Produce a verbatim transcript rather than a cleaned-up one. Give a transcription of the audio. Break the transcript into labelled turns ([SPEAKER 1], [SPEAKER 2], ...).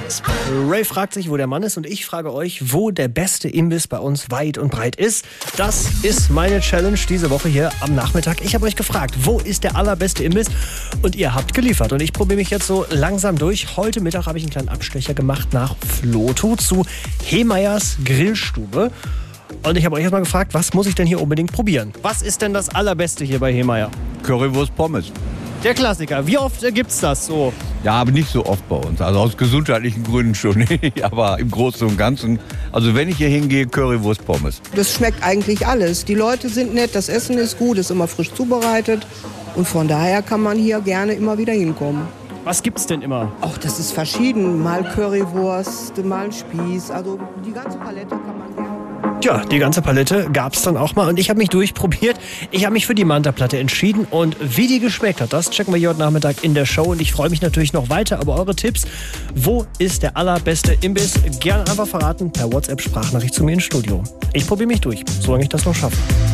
[SPEAKER 1] Ray fragt sich, wo der Mann ist, und ich frage euch, wo der beste Imbiss bei uns weit und breit ist. Das ist meine Challenge diese Woche hier am Nachmittag. Ich habe euch gefragt, wo ist der allerbeste Imbiss? Und ihr habt geliefert. Und ich probiere mich jetzt so langsam durch. Heute Mittag habe ich einen kleinen Abstecher gemacht nach Vlotho zu Hemeyers Grillstube. Und ich habe euch erstmal gefragt, was muss ich denn hier unbedingt probieren? Was ist denn das Allerbeste hier bei Hemeyer?
[SPEAKER 2] Currywurst Pommes.
[SPEAKER 1] Der Klassiker. Wie oft äh, gibt's das so?
[SPEAKER 2] Ja, aber nicht so oft bei uns. Also aus gesundheitlichen Gründen schon. Aber im Großen und Ganzen. Also wenn ich hier hingehe, Currywurst Pommes.
[SPEAKER 3] Das schmeckt eigentlich alles. Die Leute sind nett, das Essen ist gut, ist immer frisch zubereitet. Und von daher kann man hier gerne immer wieder hinkommen.
[SPEAKER 1] Was gibt's denn immer?
[SPEAKER 3] Ach, das ist verschieden. Mal Currywurst, mal Spieß. Also die ganze Palette kann man gerne.
[SPEAKER 1] Ja, die ganze Palette gab's dann auch mal und ich habe mich durchprobiert. Ich habe mich für die Manta-Platte entschieden und wie die geschmeckt hat, das checken wir hier heute Nachmittag in der Show und ich freue mich natürlich noch weiter über eure Tipps. Wo ist der allerbeste Imbiss? Gerne einfach verraten per WhatsApp-Sprachnachricht zu mir ins Studio. Ich probiere mich durch, solange ich das noch schaffe.